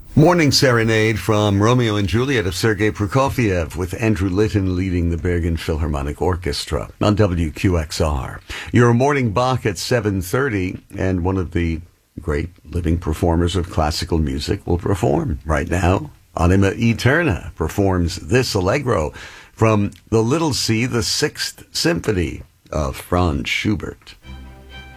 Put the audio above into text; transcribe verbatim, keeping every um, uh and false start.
Morning Serenade from Romeo and Juliet of Sergei Prokofiev with Andrew Litton leading the Bergen Philharmonic Orchestra on W Q X R. Your morning Bach at seven thirty, and one of the great living performers of classical music will perform right now. Anima Eterna performs this Allegro from the Little C, the Sixth Symphony of Franz Schubert.